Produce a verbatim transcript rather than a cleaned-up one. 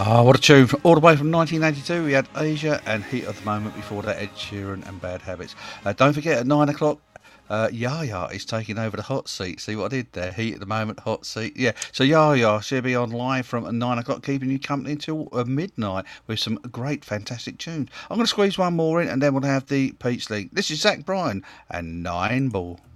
Ah, what a tune. All the way from nineteen eighty-two, we had Asia and Heat of the Moment. Before that, Ed Sheeran and Bad Habits. Uh, don't forget, at nine o'clock, uh, Yaya is taking over the hot seat. See what I did there? Heat of the Moment, hot seat. Yeah, so Yaya, she'll be on live from nine o'clock, keeping you company until uh, midnight with some great, fantastic tunes. I'm going to squeeze one more in, and then we'll have the Pete's League. This is Zach Bryan and Nine Ball.